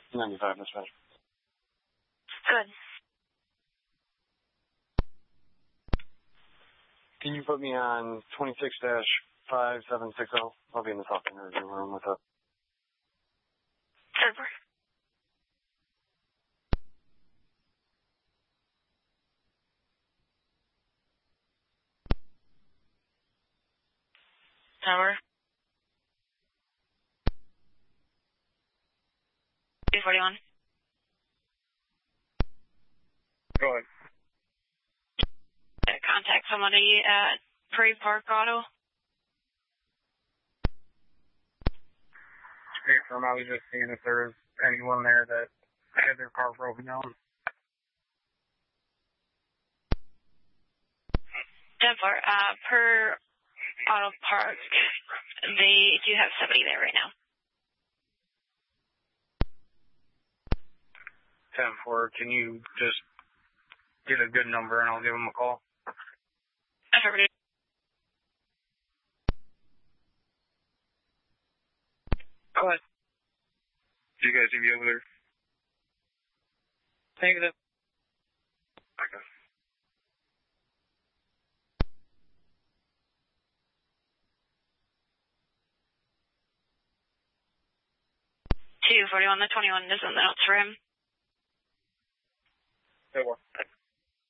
95, that's better. Good. Can you put me on 26-5760? I'll be in the top interview room with a... Server. Tower. 241. Go ahead. Contact somebody at Prairie Park Auto. Straight from, I was just seeing if there was anyone there that had their car broken down. 10-4. Per Auto Park, they do have somebody there right now. 10-4, can you just get a good number and I'll give them a call? Affirmative. Go ahead. Did you guys see me over there? Negative. Okay. The 21 is something else for him. Good one.